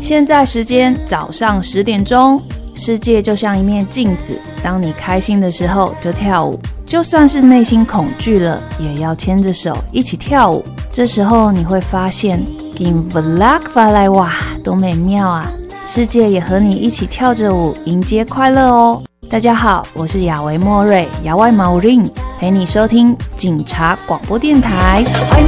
现在时间早上10点钟，世界就像一面镜子，当你开心的时候就跳舞，就算是内心恐惧了，也要牵着手一起跳舞。这时候你会发现 Give luck 发来哇，多美妙啊！世界也和你一起跳着舞，迎接快乐哦。大家好，我是亚维莫瑞，亚外毛令，陪你收听警察广播电台。